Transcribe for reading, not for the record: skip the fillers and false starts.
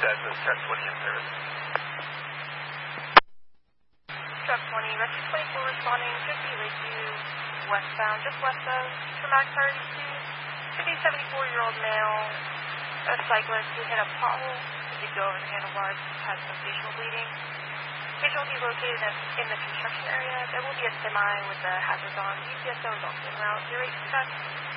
Douglas, truck 20 in service. Truck 20, Rescue 24 responding, 50 Lakeview, westbound, just west of Tramac 32, 74-year-old male, a cyclist who hit a pothole, did go over the handlebars, has some facial bleeding. Visual will be located in the construction area. There will be a semi with the hazards on. UPSO is also en route. Your rate discussed.